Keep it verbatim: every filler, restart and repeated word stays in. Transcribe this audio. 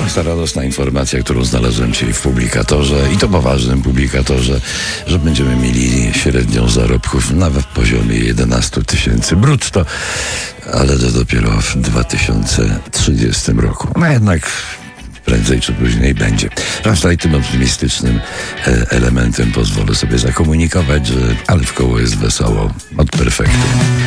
jest ta radosna informacja, którą znalazłem dzisiaj w publikatorze, i to poważnym publikatorze, że będziemy mieli średnią zarobków nawet w poziomie jedenaście tysięcy brutto, ale to dopiero w dwa tysiące trzydziestym roku. No jednak prędzej czy później będzie. Zwłaszcza tym optymistycznym e, elementem pozwolę sobie zakomunikować, że ale w koło jest wesoło od perfektu.